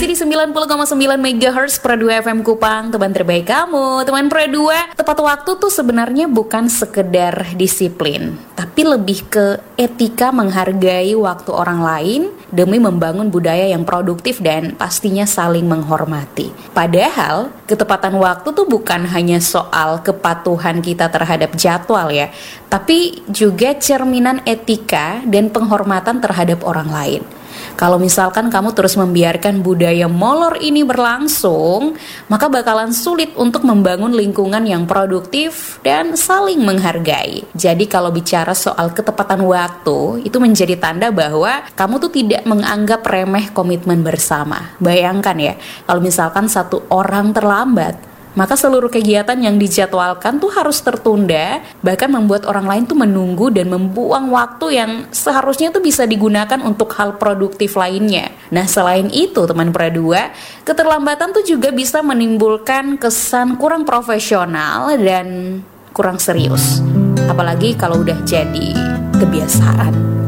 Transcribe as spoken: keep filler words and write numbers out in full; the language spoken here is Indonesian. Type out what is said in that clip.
Masih di sembilan puluh koma sembilan megahertz Pro dua F M Kupang, teman terbaik kamu. Teman Pro dua, tepat waktu tuh sebenarnya bukan sekedar disiplin, tapi lebih ke etika menghargai waktu orang lain demi membangun budaya yang produktif dan pastinya saling menghormati. Padahal, ketepatan waktu tuh bukan hanya soal kepatuhan kita terhadap jadwal ya, tapi juga cerminan etika dan penghormatan terhadap orang lain. Kalau misalkan kamu terus membiarkan budaya molor ini berlangsung, maka bakalan sulit untuk membangun lingkungan yang produktif dan saling menghargai. Jadi kalau bicara soal ketepatan waktu, itu menjadi tanda bahwa kamu tuh tidak menganggap remeh komitmen bersama. Bayangkan ya, kalau misalkan satu orang terlambat, maka seluruh kegiatan yang dijadwalkan tuh harus tertunda, bahkan membuat orang lain tuh menunggu dan membuang waktu yang seharusnya tuh bisa digunakan untuk hal produktif lainnya. Nah, selain itu teman Pro dua, keterlambatan tuh juga bisa menimbulkan kesan kurang profesional dan kurang serius. Apalagi kalau udah jadi kebiasaan.